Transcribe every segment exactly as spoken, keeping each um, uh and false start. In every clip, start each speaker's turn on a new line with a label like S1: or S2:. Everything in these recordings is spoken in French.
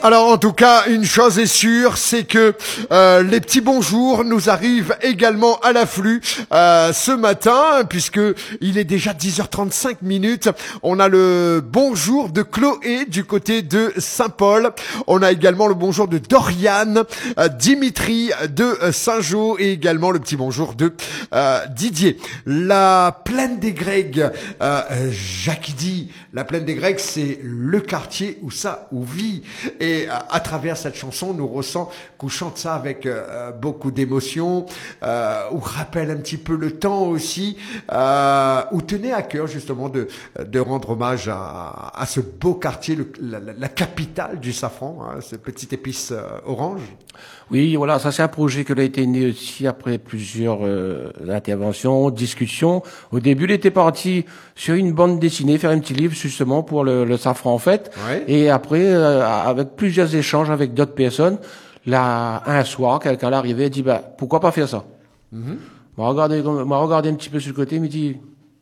S1: Alors en tout cas, une chose est sûre, c'est que euh, les petits bonjours nous arrivent également à l'afflux euh, ce matin, puisque il est déjà dix heures trente-cinq minutes. On a le bonjour de Chloé du côté de Saint-Paul. On a également le bonjour de Doriane, euh, Dimitri de euh, Saint-Jean et également le petit bonjour de euh, Didier. La Plaine des Grecs, euh, Jacques dit, la Plaine des Grecs, c'est le quartier où ça, où vit. Et Et à, à travers cette chanson, nous ressent qu'on chante ça avec euh, beaucoup d'émotion, euh, ou rappelle un petit peu le temps aussi, euh, ou tenait à cœur justement de, de rendre hommage à, à ce beau quartier, le, la, la capitale du safran, hein, cette petite épice euh, orange.
S2: Oui, voilà, ça c'est un projet qui a été né aussi après plusieurs euh, interventions, discussions. Au début, il était parti sur une bande dessinée, faire un petit livre justement pour le, le safran en fait. Ouais. Et après, euh, avec plusieurs échanges avec d'autres personnes, là, un soir, quelqu'un l'arrivait et dit, bah, pourquoi pas faire ça? Mm-hmm. M'a regardé, m'a regardé un petit peu sur le côté, il me dit,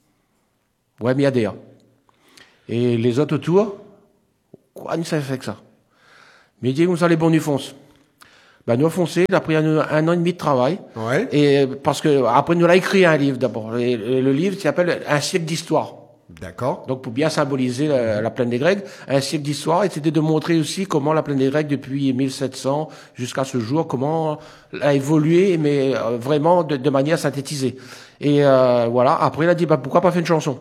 S2: ouais, mais il y a des. Et les autres autour, quoi, nous ça fait que ça? Mais il dit, où ça les bons, nous foncent. Ben, nous a foncé, il a pris un, un an et demi de travail. Ouais. Et, parce que, après, nous l'a écrit un livre d'abord. Et, et le livre s'appelle Un siècle d'histoire.
S1: D'accord.
S2: Donc, pour bien symboliser la, la Plaine des Grecs, un siècle d'histoire, et c'était de montrer aussi comment la Plaine des Grecs, depuis mille sept cents jusqu'à ce jour, comment a évolué, mais euh, vraiment de, de manière synthétisée. Et, euh, voilà. Après, il a dit, bah, pourquoi pas faire une chanson?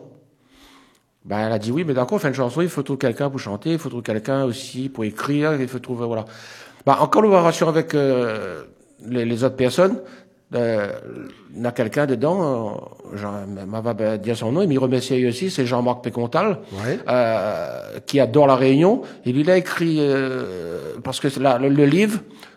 S2: Ben, elle a dit oui, mais d'accord, faire une chanson, il faut trouver quelqu'un pour chanter, il faut trouver quelqu'un aussi pour écrire, il faut trouver, voilà. Bah, en collaboration avec euh, les, les autres personnes, euh, il y a quelqu'un dedans, euh, Jean, m'a dire son nom, il m'y remercie aussi, c'est Jean-Marc Pécontal, ouais. euh, qui adore la Réunion. Et lui, il a écrit, euh, parce que la, le, le livre,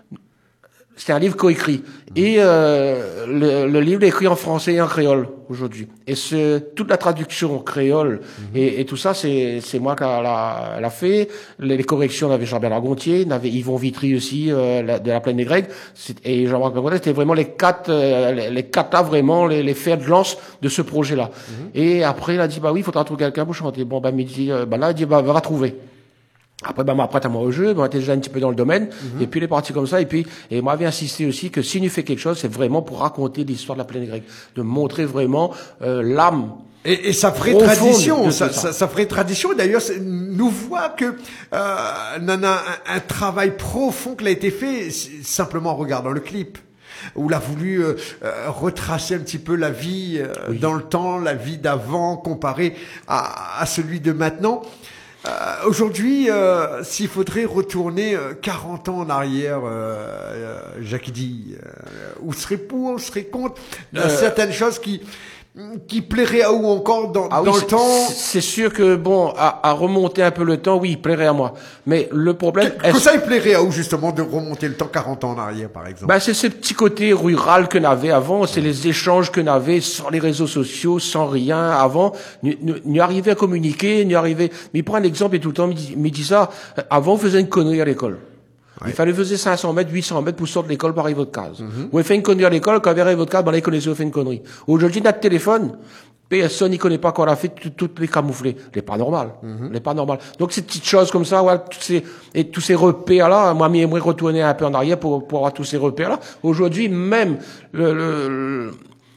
S2: c'est un livre coécrit. Mmh. Et euh, le, le livre est écrit en français et en créole aujourd'hui. Et c'est toute la traduction créole mmh. et, et tout ça, c'est c'est moi qui l'a, l'a fait. Les, les corrections, on avait Jean-Bernard Gontier, on avait Yvon Vitry aussi euh, la, de la Plaine des Grecs, et Jean-Marc Pécontal. C'était vraiment les quatre, euh, les, les quatre là vraiment les, les fers de lance de ce projet-là. Mmh. Et après, il a dit bah oui, il faudra trouver quelqu'un pour chanter. Bon, bah midi, euh, bah là, il dit bah va trouver. Après, ben, m'a prête à moi au jeu, ben, était déjà un petit peu dans le domaine, mm-hmm. et puis il est parti comme ça, et puis, et moi, avait insisté aussi que s'il nous fait quelque chose, c'est vraiment pour raconter l'histoire de la Plaine des Grecs, de montrer vraiment, euh, l'âme.
S1: Et, et ça ferait tradition, ça, ça, ça ferait tradition. D'ailleurs, nous voit que, euh, on a un, un travail profond qui a été fait, simplement en regardant le clip. Où il a voulu euh, euh, retracer un petit peu la vie euh, oui. dans le temps, la vie d'avant, comparée à, à celui de maintenant. Euh, aujourd'hui, euh, s'il faudrait retourner euh, quarante ans en arrière, euh, euh, Jacques dit, euh, où serait pour, où serait contre euh, certaines choses qui qui plairaient à ou encore dans,
S2: ah
S1: dans
S2: oui,
S1: le temps.
S2: C'est sûr que bon, à, à remonter un peu le temps, oui, il plairait à moi. Mais le problème,
S1: que, que ça il plairait à où justement de remonter le temps quarante ans en arrière, par exemple.
S2: Ben c'est ce petit côté rural que n'avait avant, c'est les échanges que n'avait sans les réseaux sociaux, sans rien avant. Nous arrivait à communiquer, nous arrivait. Mais il prend un exemple et tout le temps, il me dit ça. Avant, on faisait une connerie à l'école. Ouais. Il fallait faire cinq cents mètres, huit cents mètres pour sortir de l'école par arriver votre case. Mm-hmm. Vous fait une connerie à l'école, quand vous arrivez votre case, ben là, ils connaissaient, vous fait une connerie. Aujourd'hui, notre téléphone, personne n'y connaît pas qu'on a fait toutes les camouflés. Les pas normal. Mm-hmm. Les pas normal. Donc, ces petites choses comme ça, ouais, tous ces, et tous ces repères-là, moi, j'aimerais retourner un peu en arrière pour, pour avoir tous ces repères-là. Aujourd'hui, même, le, le, le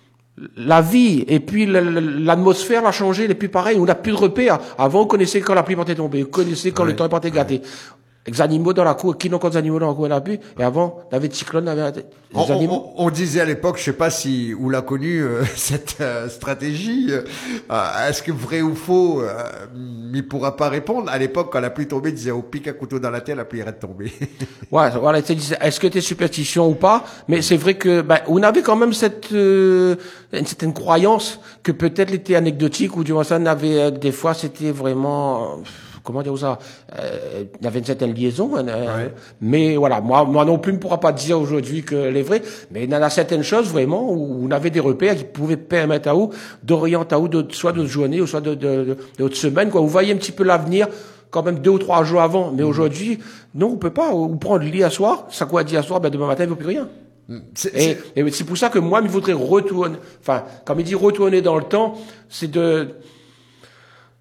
S2: la vie et puis l'atmosphère a changé, il n'est plus pareil, on n'a plus de repères. Avant, on connaissait quand la pluie partait tomber, on connaissait quand ouais. le temps partait gâté. Les animaux dans la cour, qui n'ont pas d'animaux dans la cour, on n'a plus. Et avant, il y avait des cyclones, il y avait des
S1: on,
S2: animaux.
S1: On, on disait à l'époque, je sais pas si, où l'a connu, euh, cette euh, stratégie, euh, est-ce que vrai ou faux, euh, il pourra pas répondre. À l'époque, quand la pluie tombait, il disait, au pic un couteau dans la terre, la pluie arrête de tomber.
S2: Ouais, voilà, est-ce que t'es superstition ou pas? Mais c'est vrai que, ben, on avait quand même cette, euh, une certaine croyance que peut-être était anecdotique, ou du moins ça, on avait, euh, des fois, c'était vraiment, euh, comment dire ça, euh, il y avait une certaine liaison, euh, ouais. mais voilà, moi, moi non plus ne pourra pas dire aujourd'hui qu'elle est vraie, mais il y en a certaines choses vraiment où on avait des repères qui pouvaient permettre à vous d'orienter à vous de, soit de journée ou soit de, de, de, de votre semaine, quoi. Vous voyez un petit peu l'avenir quand même deux ou trois jours avant, mais mmh. aujourd'hui, non, on peut pas. On prend le lit à soir, ça quoi dit à soir, ben demain matin il ne vaut plus rien. C'est, et, c'est... et c'est pour ça que moi, il voudrais retourner, enfin, quand il dit retourner dans le temps, c'est de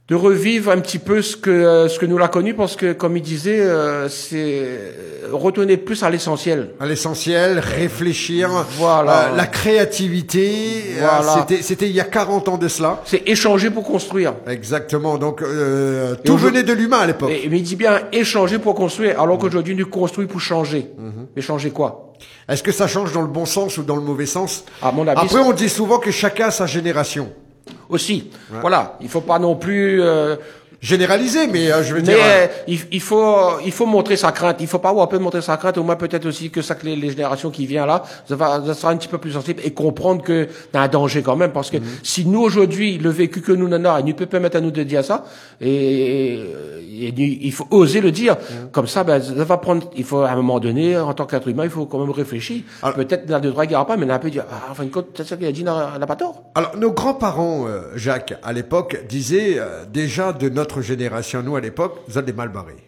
S2: de revivre un petit peu ce que euh, ce que nous l'a connu, parce que comme il disait, euh, c'est retourner plus à l'essentiel.
S1: À l'essentiel, réfléchir.
S2: Voilà.
S1: Euh, la créativité.
S2: Voilà.
S1: Euh, c'était c'était il y a quarante ans de cela.
S2: C'est échanger pour construire.
S1: Exactement. Donc euh, tout venait de l'humain à l'époque.
S2: Mais il dit bien échanger pour construire, alors qu'aujourd'hui nous construisons pour changer. Mm-hmm. Mais changer quoi?
S1: Est-ce que ça change dans le bon sens ou dans le mauvais sens?
S2: À mon avis.
S1: Après, on dit souvent que chacun a sa génération.
S2: Aussi, ouais. Voilà, il faut pas non plus euh,
S1: généraliser, mais euh, je veux
S2: mais,
S1: dire.
S2: Euh, il, il faut, il faut montrer sa crainte. Il faut pas avoir peur de montrer sa crainte. Au moins peut-être aussi que ça, que les, les générations qui viennent là, ça va, ça sera un petit peu plus sensible et comprendre que y a un danger quand même, parce que mm-hmm. si nous aujourd'hui le vécu que nous n'en avons, il ne peut permettre à nous de dire ça, et, et, et il faut oser le dire. Mm-hmm. Comme ça, ben, ça va prendre. Il faut à un moment donné, en tant qu'être humain, il faut quand même réfléchir. Alors, peut-être dans de droit, il n'y aura pas, mais on a un peu dire, ah, en fin de compte, c'est ça qu'il a dit, n'a, n'a pas tort.
S1: Alors nos grands-parents, euh, Jacques, à l'époque, disaient euh, déjà de notre génération. Nous, à l'époque, vous êtes des mal barrés.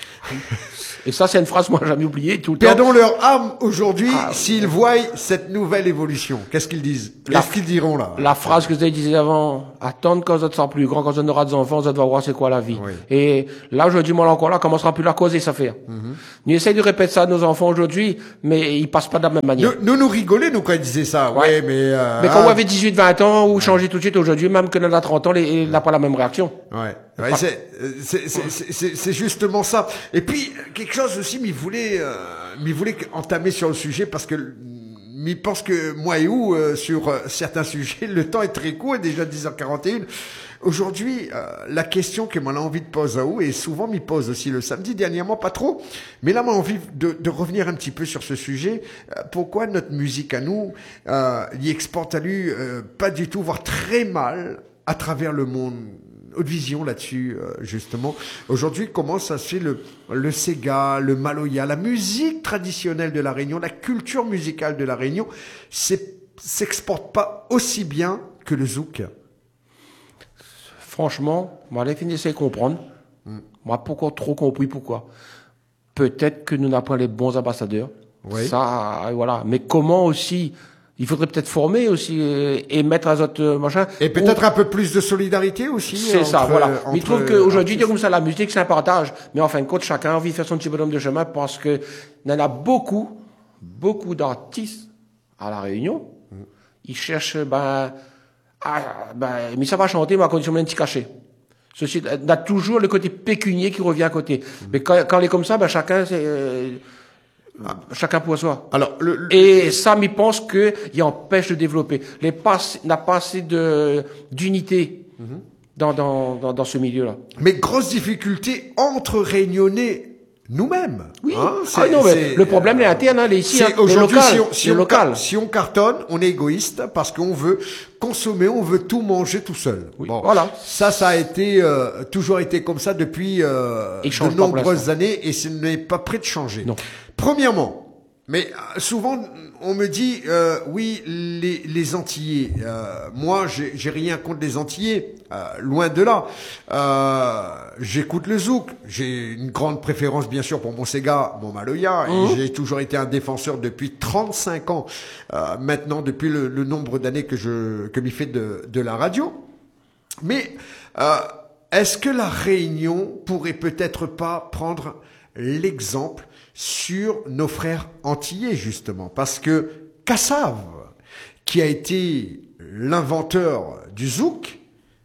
S2: Et ça, c'est une phrase, moi, j'ai jamais oublié tout le
S1: Perdons
S2: temps.
S1: Perdons leur âme aujourd'hui
S2: ah,
S1: s'ils voient cette nouvelle évolution. Qu'est-ce qu'ils disent? Qu'est-ce qu'ils diront là?
S2: La phrase que vous avez dit avant, attendre quand vous sera plus grand, quand on aura des enfants, vous allez voir c'est quoi la vie. Oui. Et là, aujourd'hui, moi, là, encore là, commencera plus la causer, ça fait. Mm-hmm. Nous essayons de répéter ça à nos enfants aujourd'hui, mais ils passent pas de la même manière.
S1: Nous, nous, nous rigolons, nous, quand ils disaient ça. Ouais, ouais mais, euh,
S2: mais quand ah, vous avez dix-huit, vingt ans, ou ouais. changer tout de suite aujourd'hui, même que l'on a trente ans, il n'a pas la même réaction.
S1: Ouais. Ouais, c'est, c'est, c'est, c'est, c'est justement ça. Et puis, quelque chose aussi, m'y voulait, euh, m'y voulait entamer sur le sujet parce que, m'y pense que moi et où, euh, sur euh, certains sujets, le temps est très court, et déjà dix heures quarante et une. Aujourd'hui, euh, la question que m'en a envie de poser à vous, et souvent m'y pose aussi le samedi, dernièrement pas trop, mais là, m'en a envie de, de revenir un petit peu sur ce sujet. Euh, pourquoi notre musique à nous, euh, y exporte-t-elle euh, pas du tout, voire très mal, à travers le monde? Haute vision là-dessus, euh, justement. Aujourd'hui, comment ça se fait le, le Sega, le Maloya, la musique traditionnelle de la Réunion, la culture musicale de la Réunion, s'exporte pas aussi bien que le zouk?
S2: Franchement, moi, les fins d'essayer de comprendre. Mm. Moi, pourquoi trop compris, pourquoi? Peut-être que nous n'avons pas les bons ambassadeurs. Oui. Ça, voilà. Mais comment aussi? Il faudrait peut-être former aussi euh, et mettre à autres euh, machin.
S1: Et peut-être ou... un peu plus de solidarité aussi.
S2: C'est ça, voilà. Entre, mais je trouve qu'aujourd'hui, dire comme ça, la musique, c'est un partage. Mais en fin de compte, chacun a envie de faire son petit bonhomme de chemin parce que il y en a beaucoup, beaucoup d'artistes à La Réunion. Mm. Ils cherchent, ben, à, ben, mais ça va chanter, mais à condition d'un petit cachet. Ceci, on a toujours le côté pécunier qui revient à côté. Mm. Mais quand, quand on est comme ça, ben, chacun, c'est, euh, Ah. chacun pour soi. Alors, le, le, et ça, m'y pense que il empêche de développer. Les passes n'a pas assez de d'unité mm-hmm. dans, dans dans dans ce milieu-là.
S1: Mais grosse difficulté entre Réunionnais nous-mêmes.
S2: Oui. Hein, ah non, mais le problème euh, est interne, hein, les ici, hein,
S1: aujourd'hui,
S2: local,
S1: si on, si, on car, si on cartonne, on est égoïste parce qu'on veut consommer, on veut tout manger tout seul.
S2: Oui. Bon, voilà.
S1: Ça, ça a été euh, toujours été comme ça depuis euh, de nombreuses années et ce n'est pas prêt de changer.
S2: Non.
S1: Premièrement, mais souvent on me dit euh, oui les les Antillais. Euh, moi j'ai j'ai rien contre les Antillais, euh, loin de là. Euh, j'écoute le zouk. J'ai une grande préférence bien sûr pour mon Sega, mon Maloya. Mmh. Et j'ai toujours été un défenseur depuis trente-cinq ans. Euh, maintenant depuis le, le nombre d'années que je que m'y fait de de la radio. Mais euh, est-ce que la Réunion pourrait peut-être pas prendre l'exemple sur nos frères antillais, justement, parce que Kassav, qui a été l'inventeur du zouk,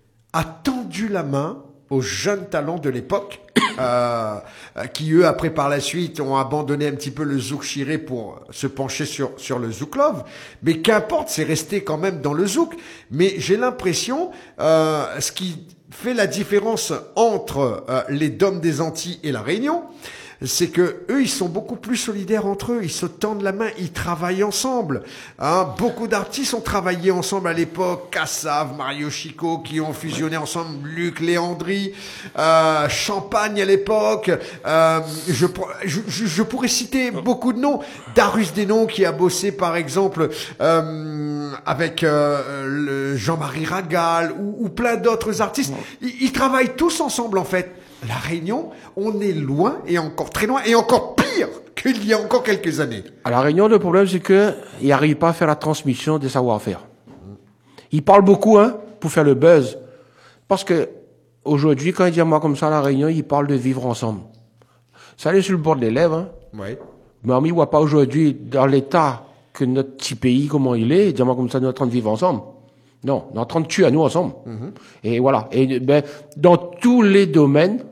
S1: a tendu la main aux jeunes talents de l'époque, euh, qui eux, après, par la suite, ont abandonné un petit peu le zouk chiré pour se pencher sur sur le zouk love. Mais qu'importe, c'est resté quand même dans le zouk. Mais j'ai l'impression, euh, ce qui fait la différence entre euh, les Dômes des Antilles et la Réunion, c'est que eux, ils sont beaucoup plus solidaires entre eux. Ils se tendent la main, ils travaillent ensemble. Hein, beaucoup d'artistes ont travaillé ensemble à l'époque. Kassav, Mario Chico, qui ont fusionné ensemble. Luc Léandri, euh, Champagne à l'époque. Euh, je, je, je pourrais citer beaucoup de noms. Darius Desnoms, qui a bossé, par exemple, euh, avec euh, le Jean-Marie Ragal ou, ou plein d'autres artistes. Ils, ils travaillent tous ensemble, en fait. La Réunion, on est loin et encore très loin et encore pire qu'il y a encore quelques années.
S2: À La Réunion, le problème, c'est que ils n'arrivent pas à faire la transmission des savoir-faire. Ils parlent beaucoup, hein, pour faire le buzz. Parce que aujourd'hui, quand il dit à moi comme ça à la Réunion, il parle de vivre ensemble. Ça est sur le bord de lèvres, hein.
S1: Ouais.
S2: Mais on ne voit pas aujourd'hui, dans l'état que notre petit pays, comment il est, dis-moi comme ça, nous sommes en train de vivre ensemble. Non, on est en train de tuer à nous ensemble. Mm-hmm. Et voilà. Et ben, dans tous les domaines,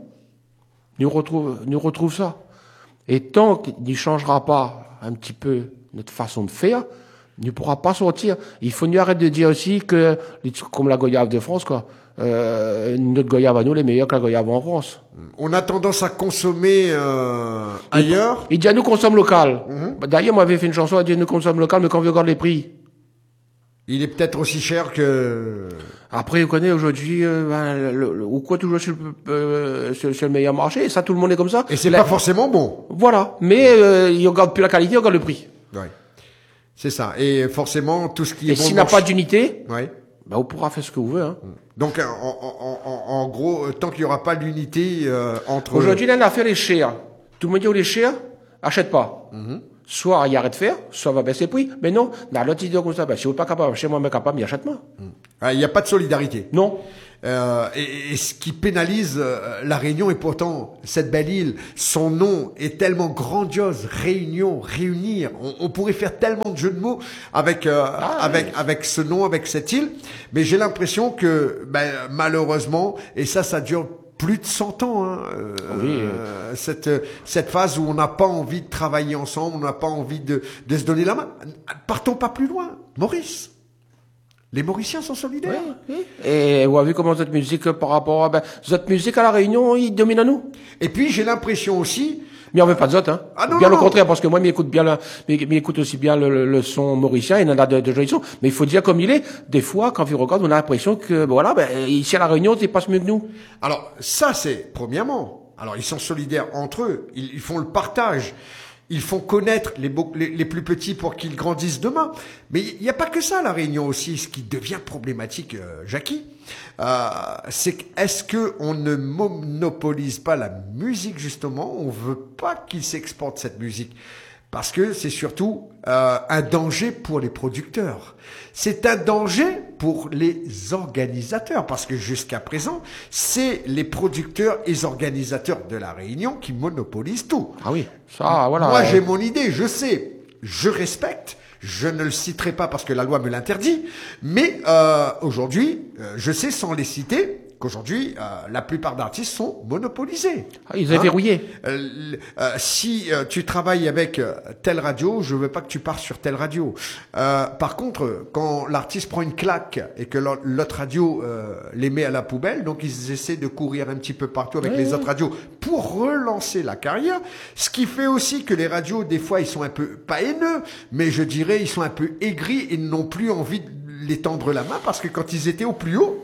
S2: nous retrouve, nous retrouve ça. Et tant qu'il ne changera pas un petit peu notre façon de faire, il ne pourra pas sortir. Il faut nous arrêter de dire aussi que, comme la goyave de France, quoi, euh, notre goyave à nous, les meilleurs que la goyave en France.
S1: On a tendance à consommer euh, ailleurs.
S2: Il dit à nous consomme local. Mm-hmm. D'ailleurs, moi, j'avais fait une chanson à dire nous consomme local, mais quand on regarde les prix,
S1: il est peut-être aussi cher que...
S2: Après, on connaît aujourd'hui, euh, ben, le, le, ou quoi, toujours sur, euh, sur, sur le meilleur marché, et ça, tout le monde est comme ça.
S1: Et c'est
S2: la...
S1: pas forcément bon.
S2: Voilà. Mais, euh, il regarde plus la qualité, il regarde le prix.
S1: Ouais. C'est ça. Et forcément, tout ce qui est
S2: et
S1: bon...
S2: Et s'il n'a pas d'unité,
S1: ouais.
S2: ben, on pourra faire ce que vous voulez, hein.
S1: Donc, en, en, en, en gros, tant qu'il n'y aura pas d'unité, euh, entre...
S2: Aujourd'hui, là, l'affaire est chère. Tout le monde dit, oh, les chers, achète pas.
S1: Mm-hmm.
S2: Soit il arrête de faire, soit il va baisser le prix. Mais non, dans l'autre idée comme ça, ben, si vous n'êtes pas capable, chez moi, mais capable, il achète moi.
S1: Il n'y a pas de solidarité.
S2: Non.
S1: Euh, et, et ce qui pénalise euh, la Réunion, et pourtant, cette belle île, son nom est tellement grandiose. Réunion, réunir. On, on pourrait faire tellement de jeux de mots avec, euh, ah, avec, oui. avec ce nom, avec cette île. Mais j'ai l'impression que, ben, malheureusement, et ça, ça dure plus de cent ans, hein, euh,
S2: oui.
S1: euh, cette cette phase où on n'a pas envie de travailler ensemble, on n'a pas envie de de se donner la main. Partons pas plus loin, Maurice. Les Mauriciens sont solidaires.
S2: Oui, oui. Et vous avez vu comment cette musique par rapport à ben, cette musique à la Réunion, il domine à nous.
S1: Et puis j'ai l'impression aussi.
S2: Mais on veut pas de autres, hein.
S1: Ah non,
S2: bien
S1: non,
S2: au
S1: non.
S2: contraire, parce que moi, m'écoute bien le, m'écoute aussi bien le, le, le son mauricien, il en a de, de jolis sons. Mais il faut dire comme il est. Des fois, quand on regarde, on a l'impression que, voilà, ben, ici à la Réunion, c'est pas mieux que nous.
S1: Alors, ça, c'est, premièrement. Alors, ils sont solidaires entre eux. Ils, ils font le partage. Ils font connaître les, les, les plus petits pour qu'ils grandissent demain. Mais il n'y a pas que ça, la Réunion aussi. Ce qui devient problématique, euh, Jackie, euh, c'est que est-ce que on ne monopolise pas la musique, justement? On veut pas qu'ils s'exportent cette musique. Parce que c'est surtout euh, un danger pour les producteurs. C'est un danger pour les organisateurs. Parce que jusqu'à présent, c'est les producteurs et les organisateurs de la Réunion qui monopolisent tout.
S2: Ah oui, ça, voilà.
S1: Moi, j'ai mon idée, je sais, je respecte. Je ne le citerai pas parce que la loi me l'interdit. Mais euh, aujourd'hui, euh, je sais sans les citer qu'aujourd'hui, euh, la plupart d'artistes sont monopolisés.
S2: Ah, ils ont hein? verrouillé.
S1: Euh, euh, si euh, tu travailles avec euh, telle radio, je veux pas que tu pars sur telle radio. Euh, par contre, quand l'artiste prend une claque et que l'autre radio euh, les met à la poubelle, donc ils essaient de courir un petit peu partout avec oui. les autres radios pour relancer la carrière. Ce qui fait aussi que les radios, des fois, ils sont un peu, pas haineux, mais je dirais, ils sont un peu aigris et n'ont plus envie de les tendre la main parce que quand ils étaient au plus haut,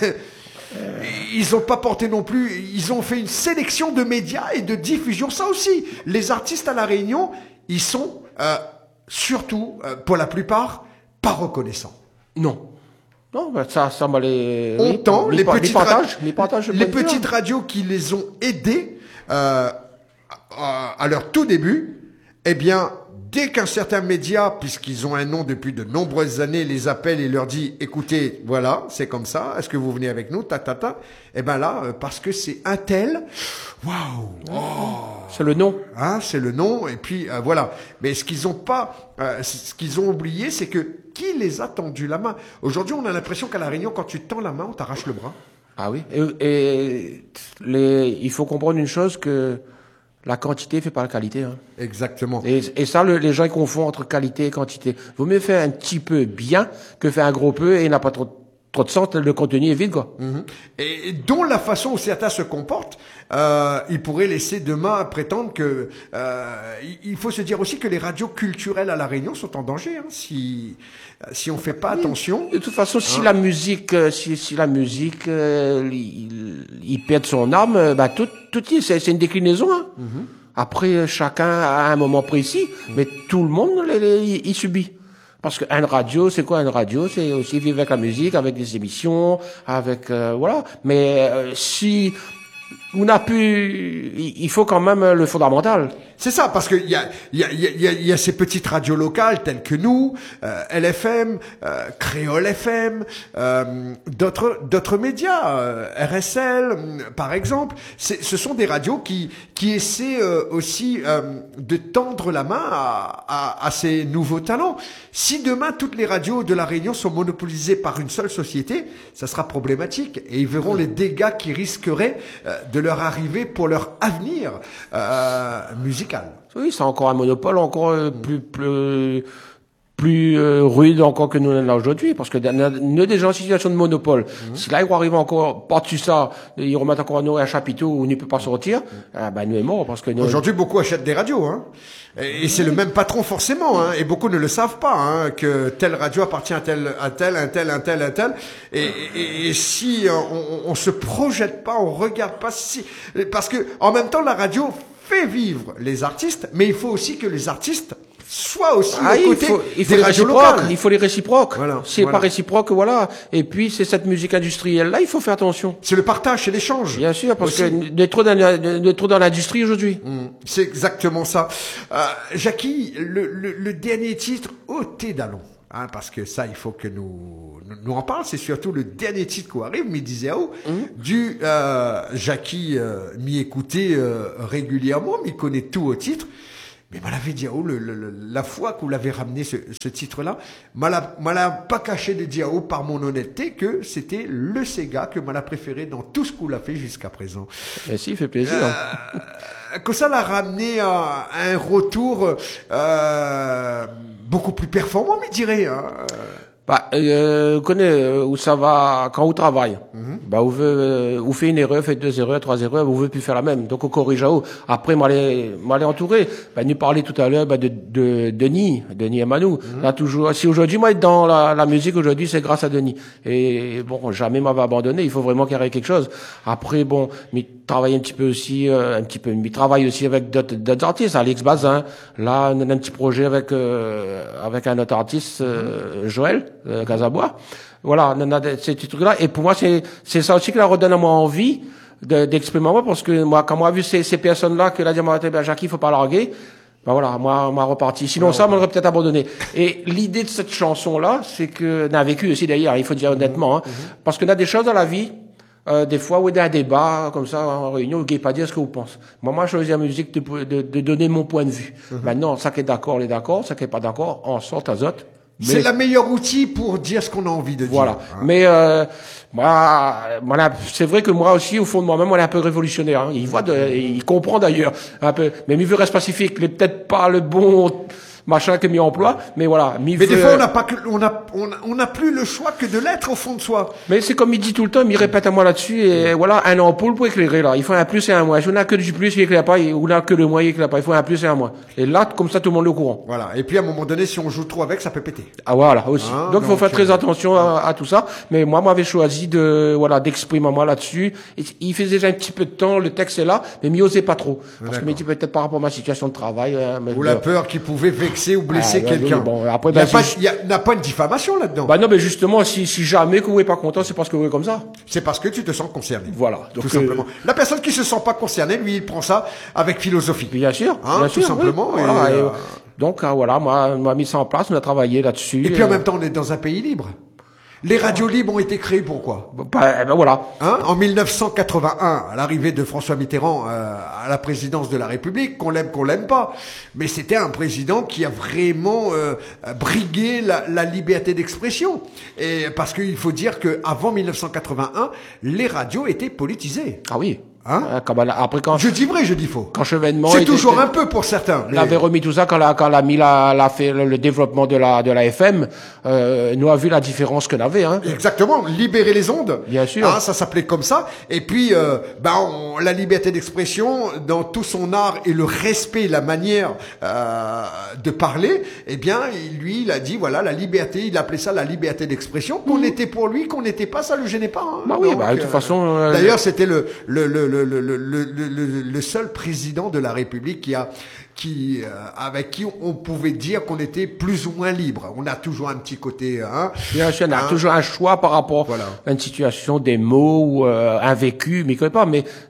S1: ils n'ont pas porté non plus, ils ont fait une sélection de médias et de diffusion. Ça aussi, les artistes à La Réunion, ils sont euh, surtout, euh, pour la plupart, pas reconnaissants.
S2: Non. Non, ben ça, ça m'a les...
S1: On tend les, les, petites,
S2: partages, les, partages,
S1: les petites radios qui les ont aidés euh, à, à leur tout début, eh bien, dès qu'un certain média, puisqu'ils ont un nom depuis de nombreuses années, les appelle et leur dit, écoutez, voilà, c'est comme ça, est-ce que vous venez avec nous, ta, ta, ta, eh ben là, parce que c'est un tel, waouh, oh,
S2: c'est le nom.
S1: Hein, c'est le nom, et puis, euh, voilà. Mais ce qu'ils ont pas, euh, ce qu'ils ont oublié, c'est que qui les a tendu la main? Aujourd'hui, on a l'impression qu'à La Réunion, quand tu tends la main, on t'arrache le bras.
S2: Ah oui. Et, et les, il faut comprendre une chose que, la quantité fait pas la qualité. Hein.
S1: Exactement.
S2: Et, et ça, le, les gens ils confondent entre qualité et quantité. Vaut mieux faire un petit peu bien que faire un gros peu et il n'a pas trop, trop de sens, le contenu est vide, quoi.
S1: Mm-hmm. Et dont la façon où certains se comportent, euh, ils pourraient laisser demain prétendre que... Euh, il faut se dire aussi que les radios culturelles à La Réunion sont en danger, hein, si si on fait pas oui. attention.
S2: De toute façon, si hein. la musique, si, si la musique, euh, il, il perd son âme, bah tout, tout c'est, c'est une déclinaison. Hein. Mm-hmm. Après, chacun a un moment précis, mm-hmm. mais tout le monde les, les, il, il subit. Parce qu'une radio, c'est quoi une radio? C'est aussi vivre avec la musique, avec des émissions, avec euh, voilà. Mais euh, si on a pu, il faut quand même le fondamental.
S1: C'est ça, parce que il y a, il y a, il y a, il y a ces petites radios locales telles que nous, euh, L F M, euh, Créole F M, euh, d'autres, d'autres médias, euh, R S L, par exemple. C'est, ce sont des radios qui, qui essaient euh, aussi euh, de tendre la main à, à, à ces nouveaux talents. Si demain toutes les radios de la Réunion sont monopolisées par une seule société, ça sera problématique, et ils verront les dégâts qui risqueraient euh, de leur arriver pour leur avenir euh, musical.
S2: Oui, c'est encore un monopole encore euh, plus plus plus euh, rude encore que nous l'avons aujourd'hui, parce que nous déjà en situation de monopole. Mmh. Si là ils vont arriver encore par-dessus ça, ils remettent encore un, un chapiteau où on ne peut pas sortir, mmh. ah, ben nous est mort parce que nous...
S1: Aujourd'hui beaucoup achètent des radios, hein. Et, et c'est le même patron forcément, hein, et beaucoup ne le savent pas, hein, que telle radio appartient à tel, à tel, un tel, un tel, un tel. Et, et, et si on, on se projette pas, on regarde pas, si, parce que en même temps la radio fait vivre les artistes, mais il faut aussi que les artistes soient aussi
S2: ah,
S1: aux côtés
S2: il faut, il faut
S1: des radios locales.
S2: Il faut les réciproques.
S1: Voilà,
S2: si c'est
S1: voilà.
S2: pas réciproque, voilà. Et puis c'est cette musique industrielle là, il faut faire attention.
S1: C'est le partage, c'est l'échange.
S2: Bien sûr, parce
S1: aussi.
S2: que d'être trop dans la, d'être trop dans l'industrie aujourd'hui.
S1: Mmh, c'est exactement ça. Euh, Jackie, le, le, le dernier titre, Ôté d'Allons. Hein, parce que ça, il faut que nous, nous, nous en parle. C'est surtout le dernier titre qui arrive, mais disait oh, mmh. du euh, Jackie euh, m'y écoutait euh, régulièrement, m'y connaît tout au titre. Mais m'avait dit oh, le, le, le, la fois que vous l'avez ramené ce, ce titre-là, m'a pas caché de dire oh, par mon honnêteté que c'était le Sega que m'a préféré dans tout ce qu'on l'a fait jusqu'à présent.
S2: Merci, il fait plaisir.
S1: Euh, que ça l'a ramené à, à un retour euh, beaucoup plus performant, mais dirais. Hein.
S2: Bah, euh, connaît où ça va quand on travaille. Mm-hmm. Bah, on veut, euh, on fait une erreur, fait deux erreurs, trois erreurs, on veut plus faire la même. Donc on corrige à haut. Après, moi les, moi les entouré. Bah, nous parlait tout à l'heure, bah, de, de, Denis, Denis et Manou. Mm-hmm. Là toujours, si aujourd'hui moi être dans la, la musique aujourd'hui, c'est grâce à Denis. Et bon, jamais m'avait abandonné. Il faut vraiment qu'il y ait quelque chose. Après, bon, mais travaille un petit peu aussi, euh, un petit peu, mais travaille aussi avec d'autres, d'autres artistes. Alex Bazin. Là, on a un petit projet avec, euh, avec un autre artiste, euh, Joël. Euh, Casabois. Voilà, on a ces trucs-là. Et pour moi, c'est c'est ça aussi qui leur redonne à moi envie de, d'exprimer moi, parce que moi, quand moi j'ai vu ces, ces personnes-là, que là, dit, ben, Jackie, il faut pas larguer, ben voilà, moi, on m'a reparti. Sinon, ouais, ça, ouais. on aurait peut-être abandonné. Et l'idée de cette chanson-là, c'est que, on a vécu aussi d'ailleurs, il faut dire honnêtement, hein, mm-hmm. parce qu'on a des choses dans la vie, Euh, des fois, où il y a un débat, comme ça, en réunion, vous ne pouvez pas dire ce que vous pensez. Moi, moi, je choisis la musique de, de, de donner mon point de vue. Mm-hmm. Maintenant, ça qui est d'accord, on est d'accord, ça qui est pas d'accord, on sort à zot.
S1: C'est le meilleur outil pour dire ce qu'on a envie de
S2: voilà.
S1: dire. Voilà.
S2: Hein. Mais euh, moi, voilà, c'est vrai que moi aussi, au fond de moi-même, on est un peu révolutionnaire. Hein. Il voit, de, il comprend d'ailleurs un peu. Mais Mieux reste pacifique, il n'est peut-être pas le bon machin que mis en emploi, mais voilà.
S1: Mais des fois, on n'a pas que, on a, on a, on a plus le choix que de l'être au fond de soi.
S2: Mais c'est comme il dit tout le temps, il répète à moi là-dessus, et voilà, un ampoule pour éclairer, là. Il faut un plus et un moins. Si on n'a que du plus, il éclaire pas, ou on n'a que le moins, il éclaire pas. Il faut un plus et un moins. Et là, comme ça, tout le monde est au courant.
S1: Voilà. Et puis, à un moment donné, si on joue trop avec, ça peut péter.
S2: Ah, voilà, aussi. Hein, donc, il faut faire très
S1: euh...
S2: attention à, à tout ça. Mais moi, m'avais choisi de, voilà, d'exprimer moi là-dessus. Il faisait déjà un petit peu de temps, le texte est là, mais m'y osait pas trop. Parce que, mais peut-être par rapport à ma situation de travail, hein, mais
S1: ou la peur qu'il pouvait vexer ou blesser ah, quelqu'un.
S2: Oui, bon, après,
S1: il n'y a,
S2: ben,
S1: pas,
S2: si
S1: y a, y a pas une diffamation là-dedans.
S2: Bah non, mais justement, si, si jamais que vous n'êtes pas content, c'est parce que vous êtes comme ça.
S1: C'est parce que tu te sens concerné.
S2: Voilà.
S1: Donc, tout euh... simplement. La personne qui se sent pas concernée, lui, il prend ça avec philosophie.
S2: Bien sûr.
S1: Hein,
S2: bien
S1: tout
S2: sûr,
S1: simplement.
S2: Oui.
S1: Et
S2: voilà,
S1: euh...
S2: et, donc, euh, voilà, moi, on a mis ça en place, on a travaillé là-dessus.
S1: Et puis, en
S2: euh...
S1: même temps, on est dans un pays libre. Les radios libres ont été créées pourquoi?
S2: Ben, ben voilà.
S1: Hein, en mille neuf cent quatre-vingt-un, à l'arrivée de François Mitterrand euh, à la présidence de la République, qu'on l'aime, qu'on l'aime pas, mais c'était un président qui a vraiment euh, brigué la, la liberté d'expression. Et parce qu'il faut dire que avant mille neuf cent quatre-vingt-un, les radios étaient politisées.
S2: Ah oui.
S1: Hein?
S2: Comme elle, après quand
S1: je dis vrai, je dis faux.
S2: Quand Chevènement
S1: c'est toujours un peu pour certains.
S2: Il mais... avait remis tout ça quand la, quand la mis la, la fait le, le développement de la de la F M. Euh, nous a vu la différence qu'on avait. Hein.
S1: Exactement, libérer les ondes.
S2: Bien sûr.
S1: Hein, ça s'appelait comme ça. Et puis, euh, ben, on, la liberté d'expression dans tout son art et le respect, la manière euh, de parler. Eh bien, lui, il a dit voilà la liberté. Il appelait ça la liberté d'expression. Qu'on mmh. était pour lui, qu'on n'était pas, ça le gênait pas. Hein.
S2: Bah oui, Donc, bah, de toute euh, façon. Euh,
S1: D'ailleurs, c'était le le le Le, le, le, le, le, le seul président de la République qui a, qui, euh, avec qui on pouvait dire qu'on était plus ou moins libre. On a toujours un petit côté, hein.
S2: Bien sûr, on a hein, toujours un choix par rapport voilà. à une situation, des mots ou euh, un vécu, mais pas. Mais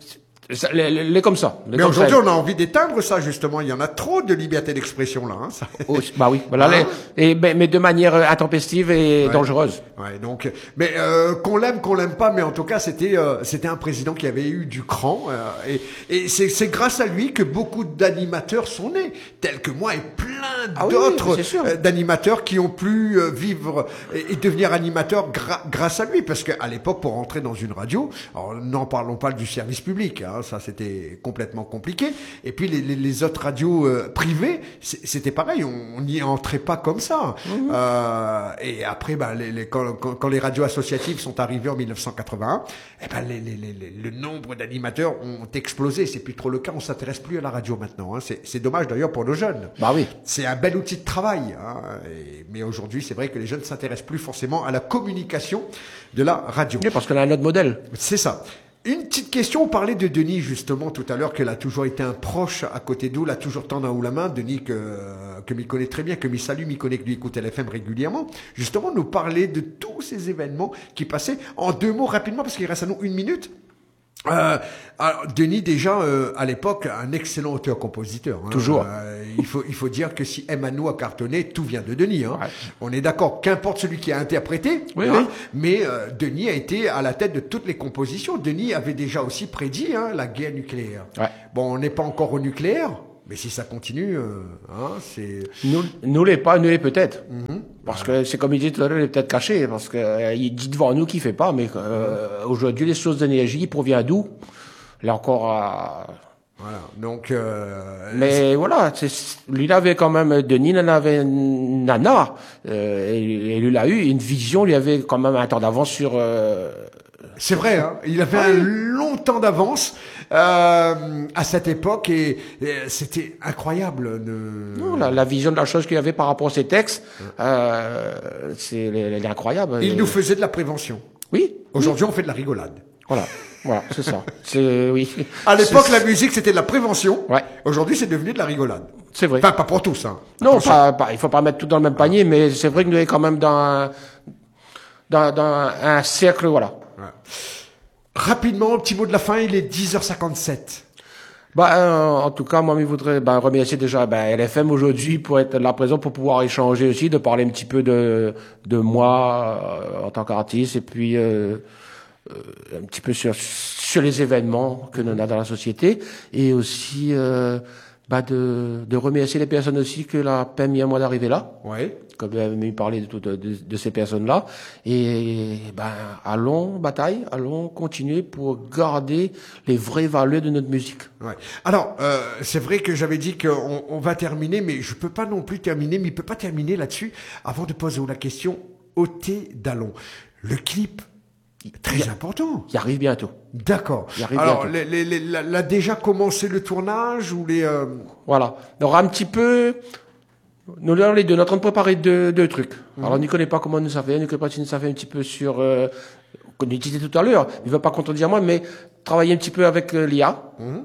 S2: Ça, les, les, les comme ça. Les
S1: mais
S2: comme
S1: aujourd'hui,
S2: ça.
S1: on a envie d'éteindre ça, justement. Il y en a trop de liberté d'expression, là. Hein, ça.
S2: Oh, bah oui, voilà.
S1: Hein
S2: les, et, mais, mais de manière intempestive et
S1: ouais.
S2: dangereuse.
S1: Ouais, donc, mais euh, qu'on l'aime, qu'on l'aime pas, mais en tout cas, c'était euh, c'était un président qui avait eu du cran. Euh, et et c'est, c'est grâce à lui que beaucoup d'animateurs sont nés, tels que moi et plein
S2: ah
S1: d'autres
S2: oui, oui,
S1: euh, d'animateurs qui ont pu euh, vivre et, et devenir animateurs gra- grâce à lui. Parce qu'à l'époque, pour rentrer dans une radio, alors, n'en parlons pas du service public, hein, ça c'était complètement compliqué. Et puis les, les, les autres radios euh, privées, c'était pareil, on n'y entrait pas comme ça. Mmh. Euh, et après, bah, les, les, quand, quand, quand les radios associatives sont arrivées en mille neuf cent quatre-vingt-un, eh ben les, les, les, le nombre d'animateurs ont explosé. C'est plus trop le cas. On s'intéresse plus à la radio maintenant. Hein. C'est, c'est dommage d'ailleurs pour nos jeunes.
S2: Bah oui.
S1: C'est un bel outil de travail. Hein. Et, mais aujourd'hui, c'est vrai que les jeunes ne s'intéressent plus forcément à la communication de la radio.
S2: Oui, parce qu'on a un autre modèle.
S1: C'est ça. Une petite question, on parlait de Denis justement tout à l'heure, qu'elle a toujours été un proche à côté d'eux, l'a toujours tendu à ou la main. Denis que que m'y connaît très bien, que m'y salue, m'y connaît, que lui écoute L F M régulièrement. Justement, nous parler de tous ces événements qui passaient. En deux mots rapidement, parce qu'il reste à nous une minute. Euh, alors, Denis déjà euh, à l'époque un excellent auteur-compositeur. Hein.
S2: Toujours.
S1: Euh, il faut il faut dire que si Emmanuel a cartonné, tout vient de Denis. Hein.
S2: Ouais.
S1: On est d'accord. Qu'importe celui qui a interprété.
S2: Oui,
S1: hein,
S2: oui.
S1: Mais euh, Denis a été à la tête de toutes les compositions. Denis avait déjà aussi prédit hein, la guerre nucléaire.
S2: Ouais.
S1: Bon, on n'est pas encore au nucléaire. Mais si ça continue, euh, hein, c'est...
S2: Nous, nous les pas, nous les peut-être.
S1: Mm-hmm.
S2: Parce que c'est comme il dit tout à l'heure, il est peut-être caché. Parce que euh, il dit devant nous qu'il fait pas. Mais euh, aujourd'hui, les sources d'énergie proviennent d'où? Là encore à...
S1: Voilà. Donc... Euh,
S2: mais voilà, c'est, lui, il avait quand même... Denis, il en avait une nana. Euh, et, et lui, il a eu une vision. Lui avait quand même un temps d'avance sur... Euh,
S1: C'est vrai, hein. Il avait
S2: ah,
S1: un
S2: oui.
S1: long temps d'avance euh, à cette époque et, et c'était incroyable. De...
S2: Non, la, la vision de la chose qu'il avait par rapport à ses textes, euh, c'est elle est incroyable.
S1: Il
S2: et...
S1: nous faisait de la prévention.
S2: Oui.
S1: Aujourd'hui,
S2: oui.
S1: on fait de la rigolade.
S2: Voilà, voilà, c'est ça. C'est oui.
S1: À l'époque,
S2: c'est...
S1: la musique c'était de la prévention.
S2: Ouais.
S1: Aujourd'hui, c'est devenu de la rigolade.
S2: C'est vrai.
S1: Enfin, pas pour tous, hein.
S2: Non, pas, pas, il faut pas mettre tout dans le même panier, ah. mais c'est vrai que nous sommes quand même dans un, dans, dans un cercle, voilà.
S1: Ouais. Rapidement, petit mot de la fin, il est dix heures cinquante-sept.
S2: Bah, euh, en tout cas, moi, je voudrais bah, remercier déjà bah, L F M aujourd'hui pour être là présent, pour pouvoir échanger aussi, de parler un petit peu de de moi euh, en tant qu'artiste, et puis euh, euh, un petit peu sur sur les événements que l'on a dans la société, et aussi euh, bah, de de remercier les personnes aussi que la permis à moi d'arriver là.
S1: Ouais.
S2: Comme vous avez parlé de, de, de, de ces personnes-là. Et ben, allons bataille, allons continuer pour garder les vraies valeurs de notre musique.
S1: Ouais. Alors, euh, c'est vrai que j'avais dit qu'on on va terminer, mais je peux pas non plus terminer, mais il peut pas terminer là-dessus avant de poser la question O T Dallon. Le clip, très il, important.
S2: Il arrive bientôt.
S1: D'accord.
S2: Il arrive
S1: Alors,
S2: bientôt.
S1: Les, les, les, l'a déjà commencé le tournage ou les... Euh...
S2: Voilà. On aura un petit peu... Nous, là, les deux, on est en train de préparer deux, deux trucs. Mmh. Alors, on ne connaît pas comment nous ça fait, on ne connaît pas si nous ça fait un petit peu sur, euh, qu'on utilisait tout à l'heure. Il ne va pas contredire moi, mais travailler un petit peu avec euh, l'I A. Mmh.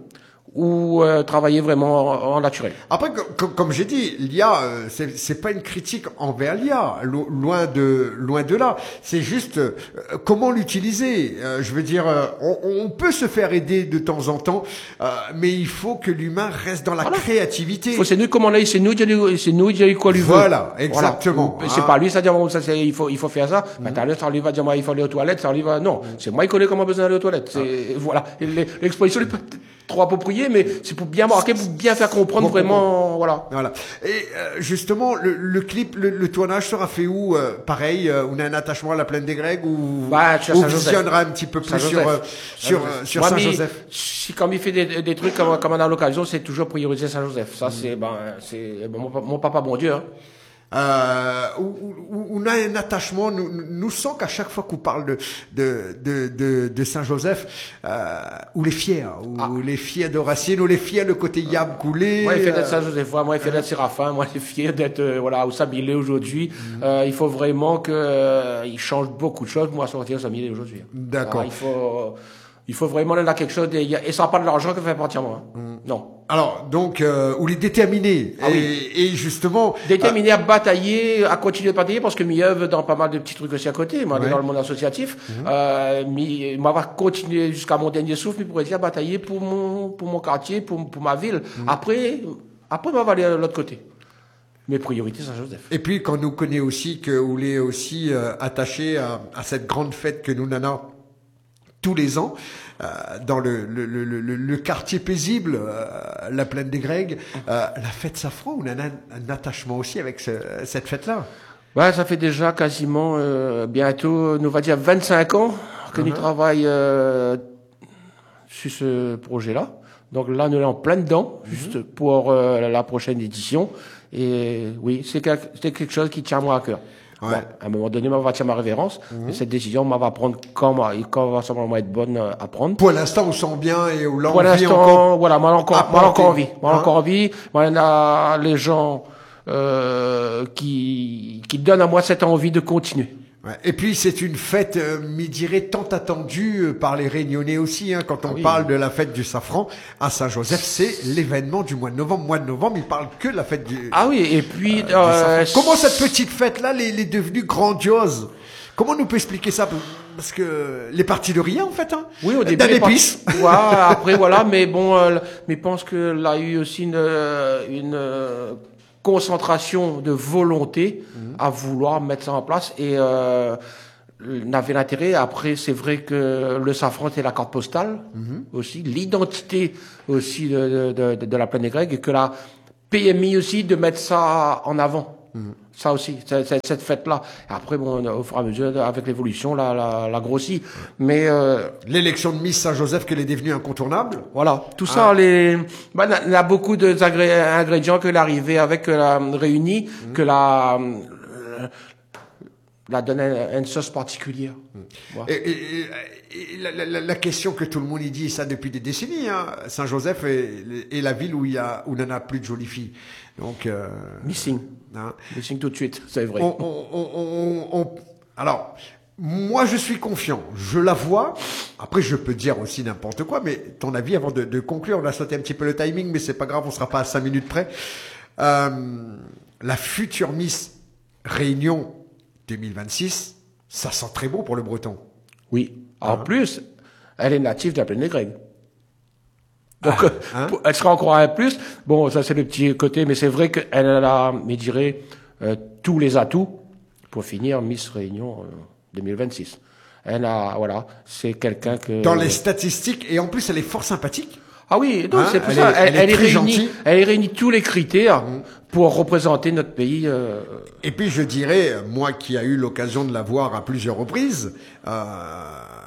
S2: Ou euh, travailler vraiment en, en naturel.
S1: Après, comme, comme j'ai dit, l'I A, euh, c'est, c'est pas une critique envers l'I A, lo, loin de loin de là. C'est juste euh, comment l'utiliser. Euh, je veux dire, euh, on, on peut se faire aider de temps en temps, euh, mais il faut que l'humain reste dans la voilà. créativité.
S2: Faut, c'est nous comment là, c'est nous, c'est nous qui quoi lui veut.
S1: Voilà, exactement.
S2: Voilà. C'est hein. pas lui, ça dit ça, c'est, il faut il faut faire ça. Mm-hmm. Mais t'as ça lui va dire moi il faut aller aux toilettes, ça lui va non. Mm-hmm. C'est moi qui connais comment besoin d'aller aux toilettes. C'est ah. voilà. L'exposition est trop approprié, mais c'est pour bien marquer, pour bien faire comprendre bon, vraiment, bon. voilà.
S1: Voilà. Et euh, justement, le, le clip, le, le tournage sera fait où euh, pareil, euh, on a un attachement à la Plaine des Grecs ou
S2: bah,
S1: on visionnera un petit peu plus sur euh, sur euh, sur
S2: Moi,
S1: Saint-Joseph.
S2: Si comme il fait des, des trucs comme, comme on a l'occasion, c'est toujours prioriser Saint-Joseph. Ça, mmh. c'est ben, c'est bon, mon, mon papa, bon Dieu. Hein.
S1: Euh, où, où, où on a un attachement, nous, nous sent qu'à chaque fois qu'on parle de de de de, de Saint-Joseph, euh, ou les fiers, ou ah. les fiers de Racine, ou les fiers le côté Yab Coulé.
S2: Moi, il fait d'être Saint-Joseph, moi, il fait d'être Séraphin, moi, il est fier d'être euh, voilà au Sabilé aujourd'hui. Mm. Euh, il faut vraiment que euh, il change beaucoup de choses pour sortir au Sabilé aujourd'hui.
S1: D'accord.
S2: Alors, il faut Il faut vraiment là quelque chose, et, et ça n'a pas de l'argent que fait partir moi. Hein. Mmh. Non.
S1: Alors, donc, euh, ou les déterminés.
S2: Ah,
S1: et,
S2: oui.
S1: et justement...
S2: Déterminés euh, à batailler, à continuer de batailler, parce que m'y œuvre dans pas mal de petits trucs aussi à côté. Moi,
S1: ouais.
S2: dans le monde associatif, mmh. euh, moi, va continuer jusqu'à mon dernier souffle, mais pourrait dire batailler pour mon, pour mon quartier, pour, pour ma ville. Mmh. Après, après, on va aller de l'autre côté. Mes priorités, Saint-Joseph.
S1: Et puis, quand nous connaît aussi que vous est aussi euh, attaché à, à cette grande fête que nous n'avons tous les ans, euh, dans le, le, le, le, le quartier paisible, euh, la plaine des Grègues, euh, la fête Safran, on a un, un attachement aussi avec ce, cette fête-là.
S2: Ouais, ça fait déjà quasiment, euh, bientôt, nous va dire vingt-cinq ans que uh-huh. nous travaillons euh, sur ce projet-là. Donc là, nous sommes en plein dedans, uh-huh. juste pour euh, la prochaine édition. Et oui, c'est quelque, c'est quelque chose qui tient moi à cœur. Ouais. Bon, à un moment donné, on va tirer ma révérence. Mmh. Et cette décision, on va prendre quand, quand va simplement être bonne à prendre.
S1: Pour l'instant, on sent bien et on l'envie
S2: Pour l'instant,
S1: encore.
S2: voilà, moi, encore, moi, encore envie. Moi,
S1: hein?
S2: encore envie. Moi, il y a les gens, euh, qui, qui donnent à moi cette envie de continuer.
S1: Ouais. Et puis c'est une fête, euh, m'y dirais, tant attendue euh, par les Réunionnais aussi. Hein, quand on ah oui. parle de la fête du Safran à Saint-Joseph, c'est l'événement du mois de novembre. Mois de novembre, ils parlent que de la fête du.
S2: Ah oui, et puis.
S1: Euh, euh, Comment cette petite fête-là, elle est devenue grandiose? Comment on nous peut expliquer ça? Parce que les parties de rien, en fait, hein.
S2: Oui, au début.
S1: D'un épice.
S2: Part... ouais, après, voilà, mais bon, euh, mais je pense que là, il y a eu aussi une, une, euh, concentration de volonté mmh. à vouloir mettre ça en place et euh, n'avait l'intérêt. Après, c'est vrai que le Safran c'est la carte postale mmh. aussi, l'identité aussi de, de, de, de la plaine des Grègues et que la P M I aussi de mettre ça en avant. Mmh. Ça aussi, cette, cette fête-là. Et après, bon, au fur et à mesure, avec l'évolution, la, la, la grossit. Mais euh,
S1: l'élection de Miss Saint-Joseph, qu'elle est devenue incontournable.
S2: Voilà, tout ah. ça, les, bah, il y a beaucoup d'ingrédients que l'arrivée avec la réunie, mmh. que la, la donne une sauce particulière. Mmh.
S1: Voilà. Et, et, et la, la, la question que tout le monde y dit, ça depuis des décennies, hein, Saint-Joseph est, est la ville où il y a, où il n'y en a plus de jolies filles. Donc, euh,
S2: missing. Hein. Missing tout de suite, c'est vrai.
S1: On, on, on, on, alors, moi, je suis confiant. Je la vois. Après, je peux dire aussi n'importe quoi, mais ton avis avant de, de conclure, on a sauté un petit peu le timing, mais c'est pas grave, on sera pas à cinq minutes près. Euh, la future Miss Réunion deux mille vingt-six, ça sent très bon pour le Breton.
S2: Oui. En hein? plus, elle est native de la plaine des Grègues. Donc, ah, hein? Elle sera encore un plus. Bon, ça c'est le petit côté, mais c'est vrai qu'elle a, je dirais, euh, tous les atouts pour finir Miss Réunion euh, deux mille vingt-six. Elle a, voilà, c'est quelqu'un que...
S1: Dans les statistiques, et en plus elle est fort sympathique.
S2: Ah oui, donc hein? c'est pour elle ça, est, elle, elle, est, elle, est réunie, elle est réunie tous les critères mmh. pour représenter notre pays. Euh...
S1: Et puis je dirais, moi qui a eu l'occasion de la voir à plusieurs reprises, euh,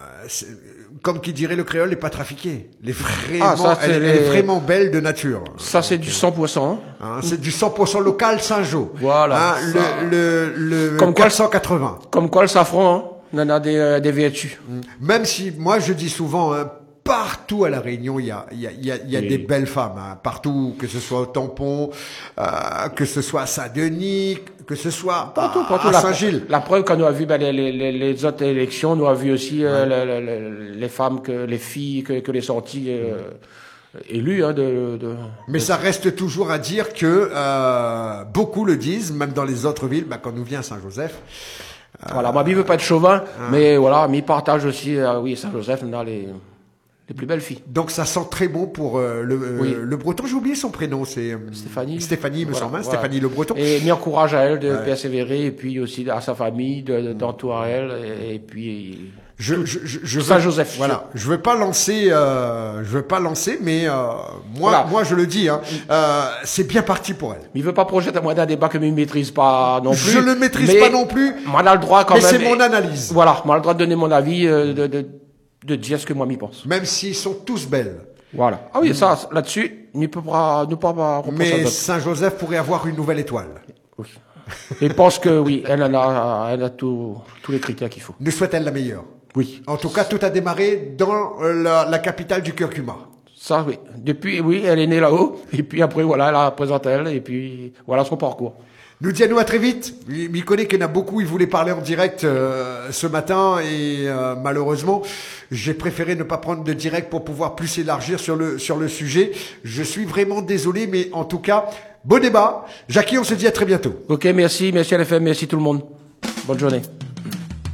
S1: comme qui dirait le créole, n'est pas trafiqué. Elle est vraiment, ah, ça, elle, elle est vraiment belle de nature.
S2: Ça, c'est du cent pour cent.
S1: Hein, c'est du cent pour cent local Saint-Jean.
S2: Voilà.
S1: Hein, le, le, le comme quatre cent quatre-vingts.
S2: Quoi, comme quoi le safran, hein, on en a des, euh, des vertus.
S1: Même si, moi, je dis souvent, hein, partout à La Réunion, il y a, il y a, il y a, il y a oui. des belles femmes. Hein, partout, que ce soit au Tampon, euh, que ce soit à Saint-Denis, que ce soit partout, à, partout, à Saint-Gilles.
S2: La, la preuve qu'on a vu ben, les, les, les autres élections, nous a vu aussi euh, ouais. les, les, les femmes, que les filles, que, que les sorties euh, élues. Hein, de, de,
S1: Mais
S2: de...
S1: ça reste toujours à dire que euh, beaucoup le disent, même dans les autres villes, ben, quand nous vient à Saint-Joseph.
S2: Euh, voilà, ma vie veut pas être chauvin, hein. mais voilà, mi partage aussi. Euh, oui, Saint-Joseph, on a les les plus belles filles.
S1: Donc ça sent très bon pour euh, le, euh, oui. le Breton. J'ai oublié son prénom, c'est euh,
S2: Stéphanie.
S1: Stéphanie, me
S2: voilà,
S1: semble, hein,
S2: voilà.
S1: Stéphanie Le Breton.
S2: Et m'y encourage à elle de
S1: ouais.
S2: persévérer, et puis aussi à sa famille, de, d'entourer elle, et, et puis.
S1: Je, je, je, je
S2: Saint-Joseph.
S1: Voilà. Je veux pas lancer, euh, je veux pas lancer, mais euh, moi, voilà. moi, je le dis, hein, euh, c'est bien parti pour elle.
S2: Mais il veut pas projeter à moi d'un débat que je ne maîtrise pas non plus.
S1: Je le maîtrise pas non plus.
S2: Moi, on a le droit quand
S1: mais
S2: même.
S1: Mais c'est mon analyse.
S2: Voilà. Moi, on a le droit de donner mon avis, euh, de, de, de dire ce que moi m'y pense.
S1: Même s'ils sont tous belles.
S2: Voilà. Ah oui, mmh. ça, là-dessus, nous ne peut pas, nous pas, pas
S1: mais Saint-Joseph pourrait avoir une nouvelle étoile.
S2: Oui. Et pense que oui, elle en a, elle a tout, tous les critères qu'il faut.
S1: Nous souhaite-t-elle la meilleure?
S2: Oui.
S1: En tout cas, tout a démarré dans la, la capitale du curcuma.
S2: Ça, oui. Depuis, oui, elle est née là-haut. Et puis après, voilà, elle a présenté elle. Et puis, voilà son parcours.
S1: Nous dit à nous à très vite. Il connaît qu'il y en a beaucoup, il voulait parler en direct euh, ce matin et euh, malheureusement, j'ai préféré ne pas prendre de direct pour pouvoir plus élargir sur le sur le sujet. Je suis vraiment désolé, mais en tout cas, beau débat. Jackie, on se dit à très bientôt.
S2: Ok, merci, merci à L F M, merci tout le monde. Bonne journée.